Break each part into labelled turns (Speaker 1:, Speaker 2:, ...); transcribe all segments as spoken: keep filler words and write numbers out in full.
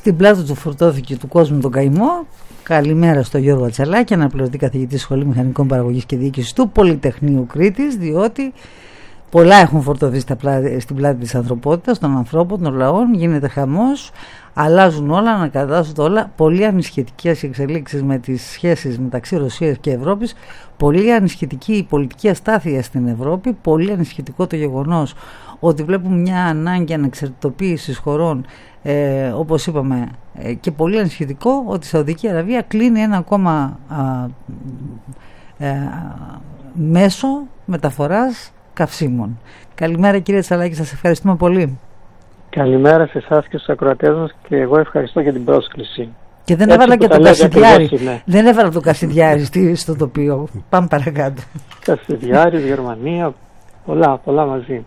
Speaker 1: Στην πλάτη του φορτώθηκε του κόσμου τον καημό. Καλημέρα στο Γιώργο Ατσαλάκη, αναπληρωτή καθηγητή Σχολή Μηχανικών Παραγωγής και Διοίκησης του Πολυτεχνείου Κρήτης, διότι πολλά έχουν φορτωθεί στα πλάτη, στην πλάτη της ανθρωπότητας, των ανθρώπων, των λαών. Γίνεται χαμός, αλλάζουν όλα, ανακατάζονται όλα. Πολύ ανησυχητικές οι εξελίξεις με τις σχέσεις μεταξύ Ρωσίας και Ευρώπης. Πολύ ανησυχητική η πολιτική αστάθεια στην Ευρώπη. Πολύ ανησυχητικό το γεγονός ότι βλέπουμε μια ανάγκη ανεξαρτητοποίησης χωρών, ε, όπως είπαμε, ε, και πολύ ανησυχητικό ότι η Σαουδική Αραβία κλείνει ένα ακόμα α, ε, μέσο μεταφοράς καυσίμων. Καλημέρα κύριε Τσαλάκη, σας ευχαριστούμε πολύ.
Speaker 2: Καλημέρα σε εσάς και στους ακροατές μας και εγώ ευχαριστώ για την πρόσκληση.
Speaker 1: Και δεν έβαλα και τον Κασιδιάρη. Δεν έβαλα τον Κασιδιάρη στο τοπίο. Πάμε παρακάτω.
Speaker 2: Κασιδιάρη, Γερμανία, πολλά, πολλά μαζί.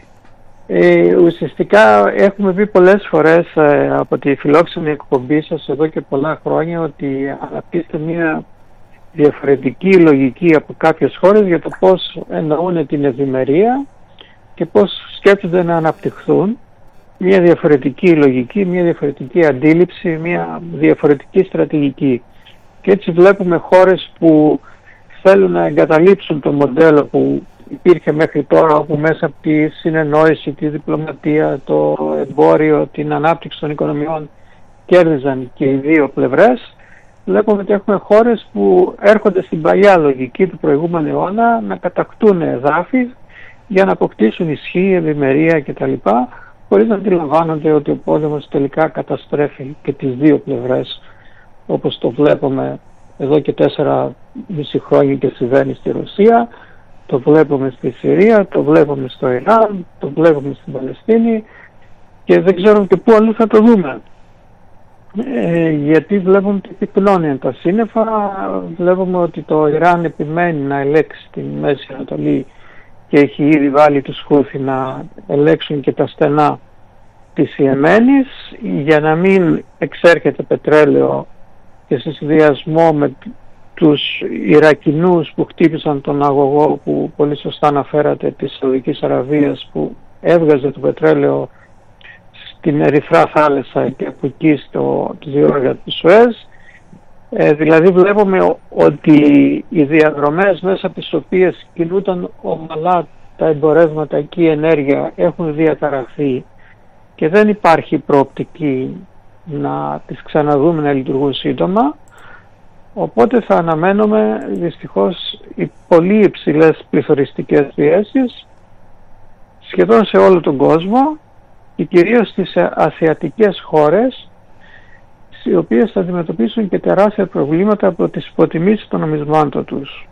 Speaker 2: Ε, ουσιαστικά έχουμε πει πολλές φορές ε, από τη φιλόξενη εκπομπή σας εδώ και πολλά χρόνια ότι αναπτύσσεται μια διαφορετική λογική από κάποιες χώρες για το πώς εννοούν την ευημερία και πώς σκέφτονται να αναπτυχθούν. Μια διαφορετική λογική, μια διαφορετική αντίληψη, μια διαφορετική στρατηγική. Και έτσι βλέπουμε χώρες που θέλουν να εγκαταλείψουν το μοντέλο που υπήρχε μέχρι τώρα, όπου μέσα από τη συνεννόηση, τη διπλωματία, το εμπόριο, την ανάπτυξη των οικονομιών κέρδιζαν και οι δύο πλευρές. Βλέπουμε ότι έχουμε χώρες που έρχονται στην παλιά λογική του προηγούμενου αιώνα να κατακτούν εδάφη για να αποκτήσουν ισχύ, ευημερία κτλ. Χωρίς να αντιλαμβάνονται ότι ο πόλεμος τελικά καταστρέφει και τις δύο πλευρές, όπως το βλέπουμε εδώ και τέσσερα μισή χρόνια και συμβαίνει στη Ρωσία, το βλέπουμε στη Συρία, το βλέπουμε στο Ιράν, το βλέπουμε στην Παλαιστίνη και δεν ξέρουμε και πού αλλού θα το δούμε. Ε, γιατί βλέπουμε ότι πυκνώνει τα σύννεφα, βλέπουμε ότι το Ιράν επιμένει να ελέγξει τη Μέση Ανατολή και έχει ήδη βάλει τους Χούθι να ελέγξουν και τα στενά της Ιεμένης για να μην εξέρχεται πετρέλαιο και σε συνδυασμό με τους Ιρακινούς που χτύπησαν τον αγωγό που πολύ σωστά αναφέρατε της Σαουδικής Αραβίας που έβγαζε το πετρέλαιο στην Ερυθρά Θάλασσα και από εκεί στο διόρυγα του Σουέζ. Ε, δηλαδή βλέπουμε ότι οι διαδρομές μέσα από τις οποίες κινούνταν ομαλά τα εμπορεύματα και η ενέργεια έχουν διαταραχθεί και δεν υπάρχει προοπτική να τις ξαναδούμε να λειτουργούν σύντομα. Οπότε θα αναμένουμε δυστυχώς οι πολύ υψηλές πληθωριστικές πιέσεις σχεδόν σε όλο τον κόσμο και κυρίως στις ασιατικές χώρες, οι οποίες θα αντιμετωπίσουν και τεράστια προβλήματα από τις υποτιμήσεις των νομισμάτων τους.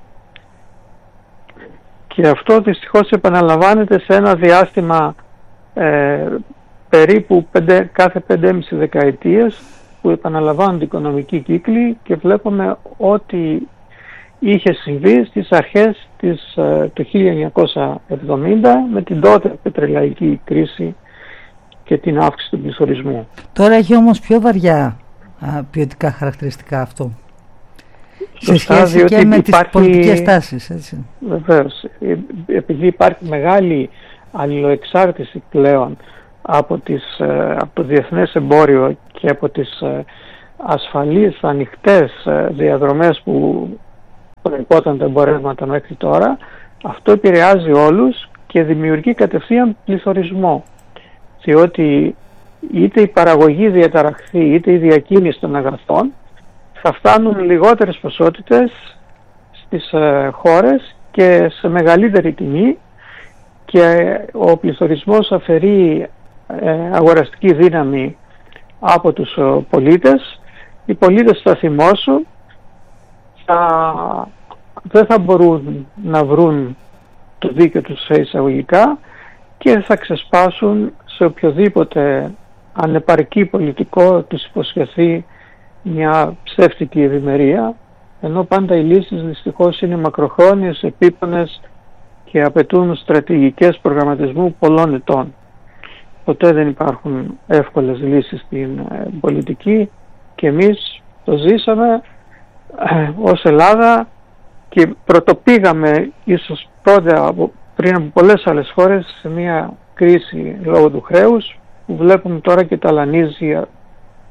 Speaker 2: Και αυτό δυστυχώς επαναλαμβάνεται σε ένα διάστημα ε, περίπου πέντε, κάθε πέντε και μισή δεκαετίες που επαναλαμβάνονται οι οικονομικοί κύκλοι και βλέπουμε ότι είχε συμβεί στις αρχές της, ε, του χίλια εννιακόσια εβδομήντα με την τότε πετρελαϊκή κρίση και την αύξηση του πληθωρισμού.
Speaker 1: Τώρα έχει όμως πιο βαριά α, ποιοτικά χαρακτηριστικά αυτό. Σε σχέση και με υπάρχει, τις πολιτικές τάσεις, έτσι.
Speaker 2: Βεβαίως. Επειδή υπάρχει μεγάλη αλληλοεξάρτηση πλέον από, τις, από το διεθνές εμπόριο και από τις ασφαλείς ανοιχτές διαδρομές που προϋπόταν τα εμπορεύματα μέχρι τώρα, αυτό επηρεάζει όλους και δημιουργεί κατευθείαν πληθωρισμό. Διότι είτε η παραγωγή διαταραχθεί είτε η διακίνηση των αγαθών θα φτάνουν λιγότερες ποσότητες στις ε, χώρες και σε μεγαλύτερη τιμή και ο πληθωρισμός αφαιρεί ε, αγοραστική δύναμη από τους ε, πολίτες. Οι πολίτες θα θυμώσουν, θα, δεν θα μπορούν να βρουν το δίκαιο τους σε εισαγωγικά και θα ξεσπάσουν σε οποιοδήποτε ανεπαρκή πολιτικό τους υποσχεθεί μια ψεύτικη ευημερία, ενώ πάντα οι λύσεις δυστυχώς είναι μακροχρόνιες, επίπονες και απαιτούν στρατηγικές προγραμματισμού πολλών ετών. Ποτέ δεν υπάρχουν εύκολες λύσεις στην ε, πολιτική και εμείς το ζήσαμε ε, ως Ελλάδα και πρωτοπήγαμε ίσως πρώτα πριν από πολλές άλλες χώρες σε μια κρίση λόγω του χρέους που βλέπουμε τώρα και ταλανίζει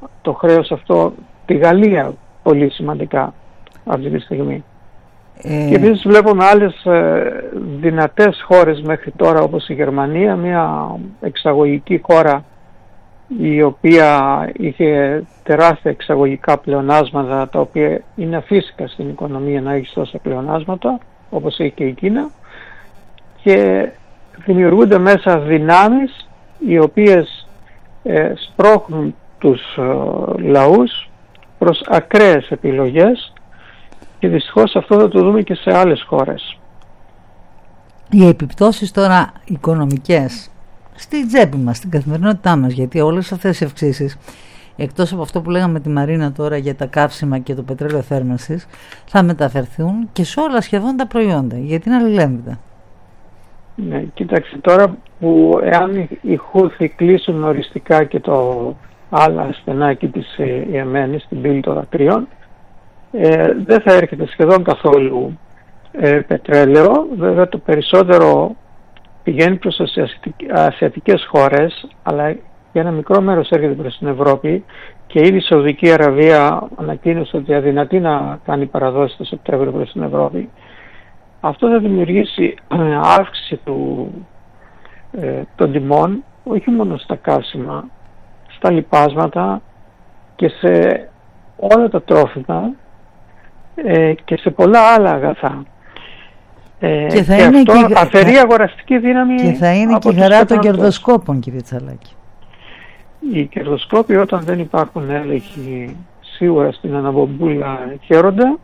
Speaker 2: το χρέος αυτό τη Γαλλία πολύ σημαντικά αυτή τη στιγμή. Ε... Και επίσης βλέπουμε άλλες ε, δυνατές χώρες μέχρι τώρα, όπως η Γερμανία, μια εξαγωγική χώρα η οποία είχε τεράστια εξαγωγικά πλεονάσματα, τα οποία είναι αφύσικα στην οικονομία να έχει τόσα πλεονάσματα όπως έχει και η Κίνα, και δημιουργούνται μέσα δυνάμεις οι οποίες ε, σπρώχνουν τους ε, λαούς προς ακραίες επιλογές, και δυστυχώς αυτό θα το δούμε και σε άλλες χώρες.
Speaker 1: Οι επιπτώσεις τώρα οικονομικές στη τσέπη μας, στην καθημερινότητά μας, γιατί όλες αυτές οι αυξήσεις, εκτός από αυτό που λέγαμε τη Μαρίνα τώρα για τα καύσιμα και το πετρέλαιο θέρμανσης, θα μεταφερθούν και σε όλα σχεδόν τα προϊόντα, γιατί είναι αλληλένδετα.
Speaker 2: Ναι, κοίταξε, τώρα που εάν οι Χούθοι κλείσουν οριστικά και το άλλα στενάκι της Ιεμένη, στην πύλη των δακρύων, ε, δεν θα έρχεται σχεδόν καθόλου ε, πετρέλαιο. Βέβαια το περισσότερο πηγαίνει προς τις ασιατικές χώρες, αλλά για ένα μικρό μέρος έρχεται προς την Ευρώπη, και ήδη η Σαουδική Αραβία ανακοίνωσε ότι αδυνατεί να κάνει παραδόσεις το Σεπτέμβριο προς την Ευρώπη. Αυτό θα δημιουργήσει αύξηση του, ε, των τιμών, όχι μόνο στα καύσιμα, στα λιπάσματα και σε όλα τα τρόφιμα ε, και σε πολλά άλλα αγαθά. Ε,
Speaker 1: και θα
Speaker 2: και
Speaker 1: είναι
Speaker 2: αυτό
Speaker 1: και,
Speaker 2: αφαιρεί αγοραστική δύναμη.
Speaker 1: Και θα είναι και η χαρά των κερδοσκόπων, κύριε Τσαλάκη.
Speaker 2: Οι κερδοσκόποι, όταν δεν υπάρχουν έλεγχοι, σίγουρα στην αναμπομπούλα χαίρονται,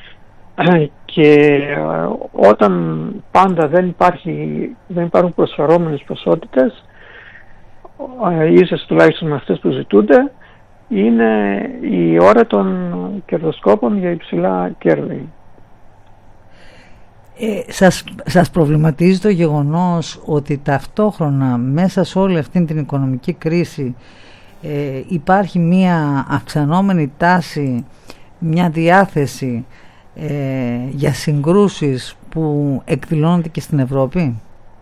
Speaker 2: και όταν πάντα δεν, υπάρχει, δεν υπάρχουν προσφερόμενες ποσότητες, ίσως τουλάχιστον με αυτές που ζητούνται, είναι η ώρα των κερδοσκόπων για υψηλά κέρδη.
Speaker 1: Ε, σας, σας προβληματίζει το γεγονός ότι ταυτόχρονα μέσα σε όλη αυτή την οικονομική κρίση ε, υπάρχει μια αυξανόμενη τάση, μια διάθεση ε, για συγκρούσεις που εκδηλώνονται και στην Ευρώπη?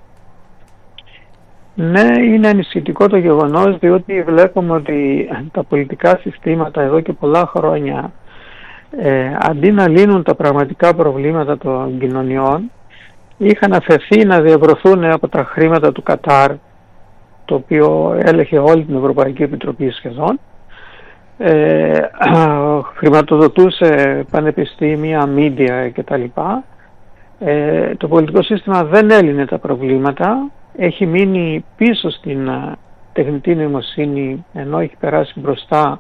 Speaker 2: Ναι, είναι ανησυχητικό το γεγονός, διότι βλέπουμε ότι τα πολιτικά συστήματα εδώ και πολλά χρόνια Ε, αντί να λύνουν τα πραγματικά προβλήματα των κοινωνιών, είχαν αφαιθεί να διαβρωθούν από τα χρήματα του Κατάρ, το οποίο έλεγε όλη την Ευρωπαϊκή Επιτροπή σχεδόν, ε, χρηματοδοτούσε πανεπιστήμια, μίντια κτλ. Ε, το πολιτικό σύστημα δεν έλυνε τα προβλήματα, έχει μείνει πίσω στην τεχνητή νοημοσύνη, ενώ έχει περάσει μπροστά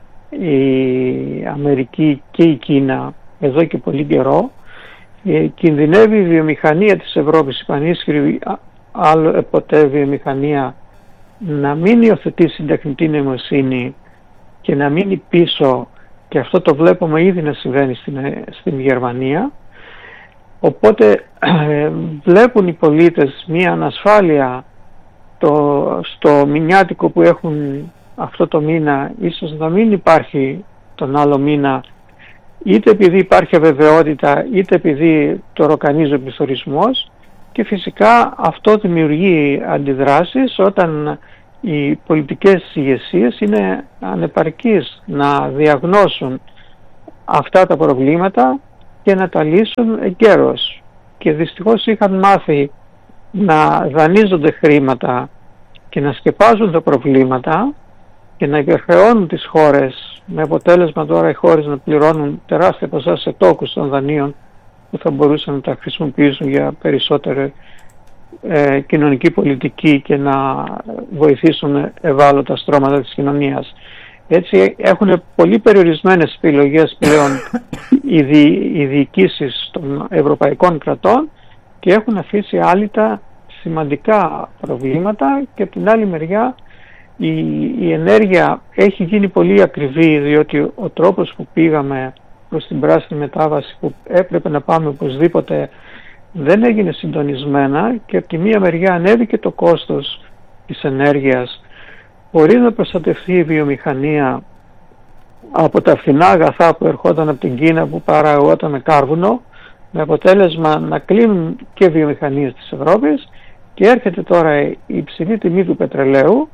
Speaker 2: η Αμερική και η Κίνα εδώ και πολύ καιρό. Ε, κινδυνεύει η βιομηχανία της Ευρώπης, η πανίσχυρη άλλο ποτέ βιομηχανία, να μην υιοθετήσει την τεχνητή νοημοσύνη και να μείνει πίσω, και αυτό το βλέπουμε ήδη να συμβαίνει στην, στην Γερμανία. Οπότε ε, βλέπουν οι πολίτες μία ανασφάλεια το, στο μηνιάτικο που έχουν αυτό το μήνα, ίσως να μην υπάρχει τον άλλο μήνα, είτε επειδή υπάρχει αβεβαιότητα, είτε επειδή το ροκανίζει ο πληθωρισμός, και φυσικά αυτό δημιουργεί αντιδράσεις όταν οι πολιτικές ηγεσίες είναι ανεπαρκείς να διαγνώσουν αυτά τα προβλήματα και να τα λύσουν εγκαίρως. Και δυστυχώς είχαν μάθει να δανείζονται χρήματα και να σκεπάζουν τα προβλήματα και να υπερχρεώνουν τις χώρες, με αποτέλεσμα τώρα οι χώρες να πληρώνουν τεράστια ποσά σε τόκους των δανείων που θα μπορούσαν να τα χρησιμοποιήσουν για περισσότερη ε, κοινωνική πολιτική και να βοηθήσουν ευάλωτα στρώματα της κοινωνίας. Έτσι έχουν πολύ περιορισμένες επιλογές πλέον οι, δι, οι διοικήσεις των ευρωπαϊκών κρατών και έχουν αφήσει άλυτα σημαντικά προβλήματα, και από την άλλη μεριά η, η ενέργεια έχει γίνει πολύ ακριβή, διότι ο τρόπος που πήγαμε προς την πράσινη μετάβαση που έπρεπε να πάμε οπωσδήποτε δεν έγινε συντονισμένα, και από τη μία μεριά ανέβηκε το κόστος της ενέργειας χωρίς να προστατευτεί η βιομηχανία από τα φθηνά αγαθά που ερχόταν από την Κίνα που παραγόταν με κάρβουνο, με αποτέλεσμα να κλείνουν και βιομηχανίες της Ευρώπης, και έρχεται τώρα η υψηλή τιμή του πετρελαίου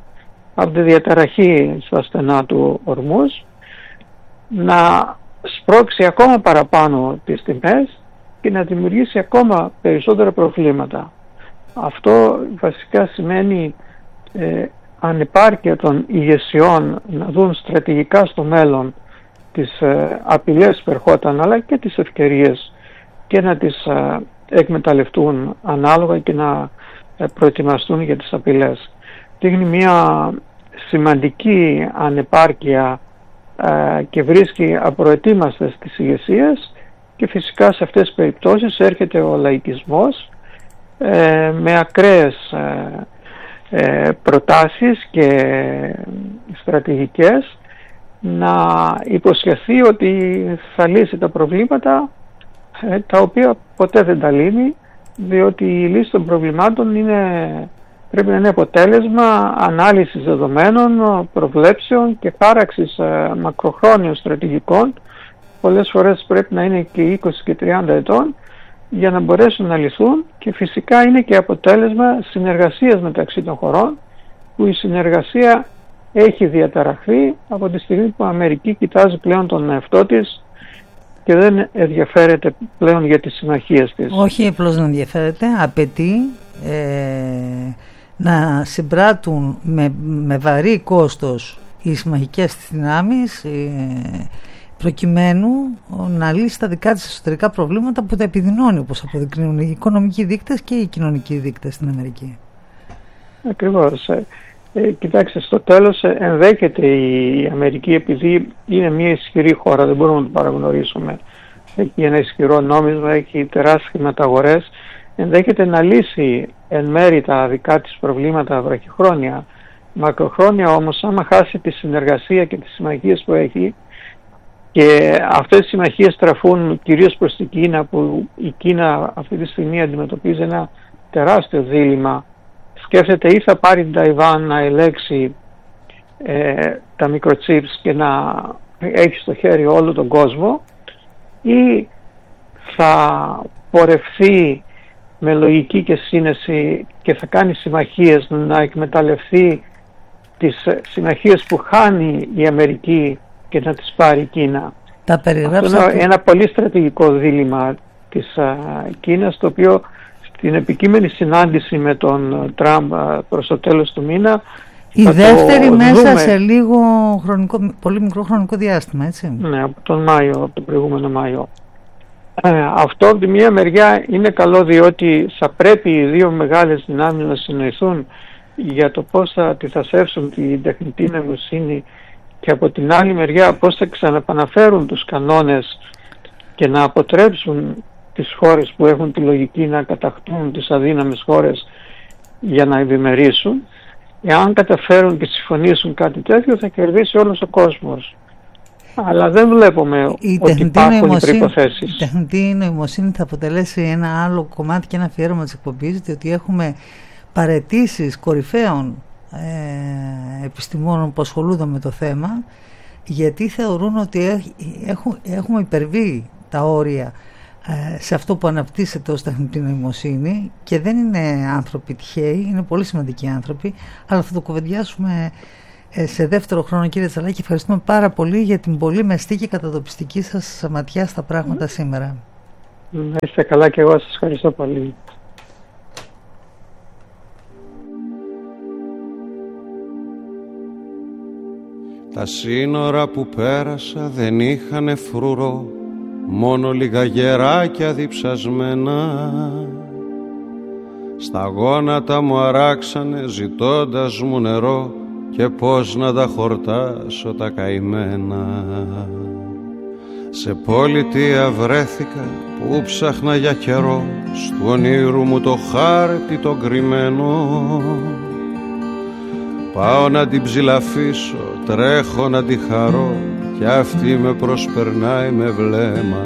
Speaker 2: από τη διαταραχή στα στενά του Ορμούζ, να σπρώξει ακόμα παραπάνω τις τιμές και να δημιουργήσει ακόμα περισσότερα προβλήματα. Αυτό βασικά σημαίνει ε, ανεπάρκεια των ηγεσιών να δουν στρατηγικά στο μέλλον τις ε, απειλές που ερχόταν, αλλά και τις ευκαιρίες, και να τις ε, εκμεταλλευτούν ανάλογα και να ε, προετοιμαστούν για τις απειλές. Δείχνει μια σημαντική ανεπάρκεια ε, και βρίσκει απροετοίμαστες τις ηγεσίες, και φυσικά σε αυτές τις περιπτώσεις έρχεται ο λαϊκισμός ε, με ακραίες ε, ε, προτάσεις και στρατηγικές να υποσχεθεί ότι θα λύσει τα προβλήματα, ε, τα οποία ποτέ δεν τα λύνει, διότι η λύση των προβλημάτων είναι, πρέπει να είναι αποτέλεσμα ανάλυσης δεδομένων, προβλέψεων και χάραξης ε, μακροχρόνιων στρατηγικών. Πολλές φορές πρέπει να είναι και είκοσι και τριάντα ετών για να μπορέσουν να λυθούν, και φυσικά είναι και αποτέλεσμα συνεργασίας μεταξύ των χωρών, που η συνεργασία έχει διαταραχθεί από τη στιγμή που η Αμερική κοιτάζει πλέον τον εαυτό της και δεν ενδιαφέρεται πλέον για τις συμμαχίες της.
Speaker 1: Όχι απλώς να ενδιαφέρεται, απαιτεί ε, να συμπράττουν με, με βαρύ κόστος οι συμμαχικές δυνάμεις, ε, προκειμένου να λύσει τα δικά της εσωτερικά προβλήματα που τα επιδεινώνει, όπως αποδεικνύουν οι οικονομικοί δείκτες και οι κοινωνικοί δείκτες στην Αμερική. Ακριβώς.
Speaker 2: Ε, κοιτάξτε, στο τέλος ενδέχεται η Αμερική, επειδή είναι μια ισχυρή χώρα, δεν μπορούμε να το παραγνωρίσουμε, έχει ένα ισχυρό νόμισμα, έχει τεράστιες χρηματαγορές, ενδέχεται να λύσει εν μέρη τα δικά της προβλήματα βραχυχρόνια. Μακροχρόνια όμως, άμα χάσει τη συνεργασία και τις συμμαχίες που έχει, και αυτές οι συμμαχίες στραφούν κυρίως προς την Κίνα, που η Κίνα αυτή τη στιγμή αντιμετωπίζει ένα τεράστιο δίλημμα. Σκέφτεται ή θα πάρει την Ταϊβάν να ελέγξει ε, τα μικροτσίπς και να έχει στο χέρι όλο τον κόσμο, ή θα πορευθεί με λογική και σύνεση και θα κάνει συμμαχίες, να εκμεταλλευτεί τις συμμαχίες που χάνει η Αμερική και να τις πάρει η Κίνα.
Speaker 1: Τα περιγράψατε.
Speaker 2: Αυτό είναι ένα πολύ στρατηγικό δίλημμα της α, Κίνας, το οποίο στην επικείμενη συνάντηση με τον Τραμπ προς το τέλος του μήνα,
Speaker 1: η δεύτερη μέσα δούμε σε λίγο χρονικό, πολύ μικρό χρονικό διάστημα, έτσι.
Speaker 2: Ναι, από τον Μάιο, από τον προηγούμενο Μάιο. Ε, αυτό από τη μία μεριά είναι καλό, διότι θα πρέπει οι δύο μεγάλες δυνάμεις να συνοηθούν για το πώς θα αντιθασεύσουν την τεχνητή νοημοσύνη, και από την άλλη μεριά πώς θα ξαναπαναφέρουν τους κανόνες και να αποτρέψουν τις χώρες που έχουν τη λογική να κατακτούν τις αδύναμες χώρες για να ευημερήσουν. Εάν καταφέρουν και συμφωνήσουν κάτι τέτοιο, θα κερδίσει όλος ο κόσμος. Αλλά δεν βλέπουμε η ότι υπάρχουν οι προϋποθέσεις.
Speaker 1: Η τεχνητή νοημοσύνη θα αποτελέσει ένα άλλο κομμάτι και ένα αφιέρωμα της εκπομπής, διότι έχουμε παραιτήσεις κορυφαίων ε, επιστημόνων που ασχολούνται με το θέμα, γιατί θεωρούν ότι έχουμε, έχουμε υπερβεί τα όρια ε, σε αυτό που αναπτύσσεται ως τεχνητή νοημοσύνη, και δεν είναι άνθρωποι τυχαίοι, είναι πολύ σημαντικοί άνθρωποι, αλλά θα το κουβεντιάσουμε ε, σε δεύτερο χρόνο. Κύριε Τσαλάκη, ευχαριστούμε πάρα πολύ για την πολύ μεστή και κατατοπιστική σας ματιά στα πράγματα mm. σήμερα.
Speaker 2: Να είστε καλά, και εγώ σας ευχαριστώ πολύ.
Speaker 3: Τα σύνορα που πέρασα δεν είχανε φρουρό, μόνο λίγα γεράκια διψασμένα. Στα γόνατα μου αράξανε ζητώντας μου νερό, και πώς να τα χορτάσω τα καημένα. Σε πολιτεία βρέθηκα που ψάχνα για καιρό, στου ονείρου μου το χάρτη το κρυμμένο. Πάω να την ψηλαφίσω, τρέχω να τη χαρώ, κι αυτή με προσπερνάει με βλέμμα